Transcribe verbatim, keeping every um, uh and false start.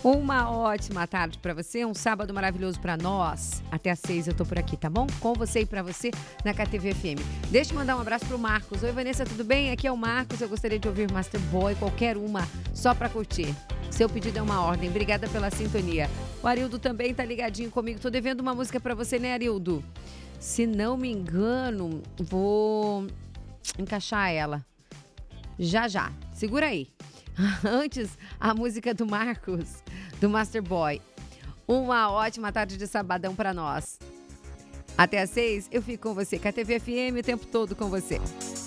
Uma ótima tarde para você, um sábado maravilhoso para nós. Até às seis eu tô por aqui, tá bom? Com você e para você na K T V F M. Deixa eu mandar um abraço pro Marcos. Oi, Vanessa, tudo bem? Aqui é o Marcos. Eu gostaria de ouvir Master Boy, qualquer uma, só para curtir. Seu pedido é uma ordem. Obrigada pela sintonia. O Arildo também tá ligadinho comigo. Tô devendo uma música para você, né, Arildo? Se não me engano, vou encaixar ela. Já, já. Segura aí. Antes, a música do Marcos, do Master Boy. Uma ótima tarde de sabadão para nós. Até às seis, eu fico com você. K T V F M o tempo todo com você.